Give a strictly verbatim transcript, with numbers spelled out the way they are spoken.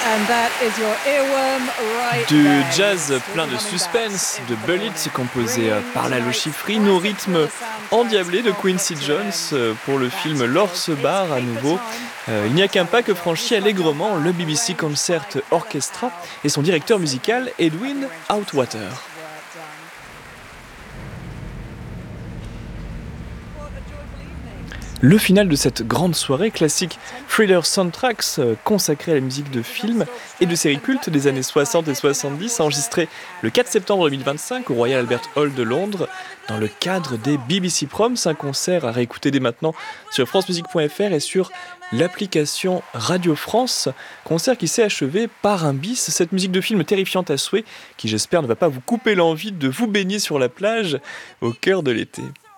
Du jazz plein de suspense, de bullets composé par Lalo Schifrin au rythme endiablé de Quincy Jones pour le film L'or se barre à nouveau. Euh, il n'y a qu'un pas que franchit allègrement le B B C Concert Orchestra et son directeur musical Edwin Outwater. Le final de cette grande soirée classique Thriller Soundtracks consacrée à la musique de films et de séries cultes des années soixante et soixante-dix, enregistré le quatre septembre deux mille vingt-cinq au Royal Albert Hall de Londres dans le cadre des B B C Proms, un concert à réécouter dès maintenant sur france musique point f r et sur l'application Radio France, concert qui s'est achevé par un bis, cette musique de film terrifiante à souhait qui j'espère ne va pas vous couper l'envie de vous baigner sur la plage au cœur de l'été.